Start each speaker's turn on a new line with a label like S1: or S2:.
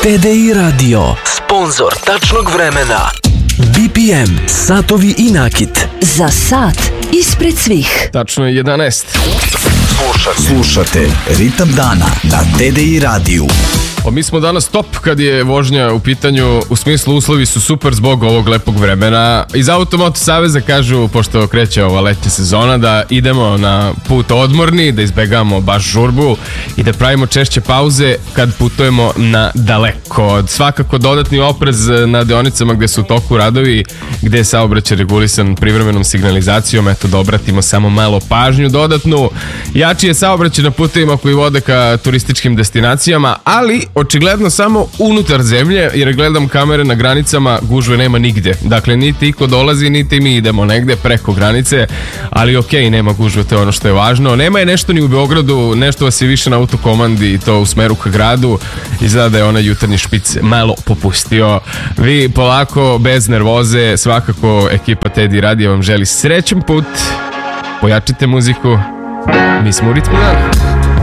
S1: TDI Radio, sponsor tačnog vremena. BPM, satovi i nakit.
S2: Za sat ispred svih.
S3: Tačno je 11.
S1: Slušate Ritam dana na TDI radiju.
S3: Mi smo danas top kad je vožnja u pitanju, u smislu uslovi su super zbog ovog lepog vremena. Iz Automoto Saveza kažu, pošto kreće ova letnja sezona, da idemo na put odmorni, da izbegavamo baš žurbu i da pravimo češće pauze kad putujemo na daleko. Svakako dodatni oprez na deonicama gde su u toku radovi, gde je saobraćaj regulisan privremenom signalizacijom, eto da obratimo samo malo pažnju dodatnu. Jači je saobraćaj na putevima koji vode ka turističkim destinacijama, ali očigledno samo unutar zemlje, jer gledam kamere na granicama, gužve nema nigde. Dakle, niti iko dolazi, niti mi idemo negde preko granice, ali okej, nema gužve, to je ono što je važno. Nema je nešto ni u Beogradu, nešto vas je više na autokomandi i to u smeru ka gradu. Izgleda da je onaj jutarnji špic malo popustio. Vi polako, bez nervoze, svakako ekipa TDI radija vam želi srećan put. Pojačite muziku. Mi smo u ritmu dana.